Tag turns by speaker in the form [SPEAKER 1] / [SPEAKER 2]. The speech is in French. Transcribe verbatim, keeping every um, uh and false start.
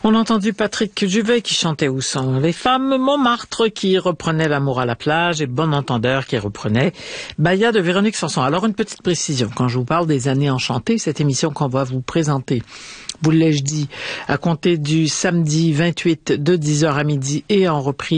[SPEAKER 1] On a entendu Patrick Juvet qui chantait Où sont les femmes, Montmartre qui reprenait L'amour à la plage et Bon entendeur qui reprenait Baya de Véronique Sanson. Alors une petite précision, quand je vous parle des années enchantées, cette émission qu'on va vous présenter, vous l'ai-je dit, à compter du samedi vingt-huit de dix heures à midi et en reprise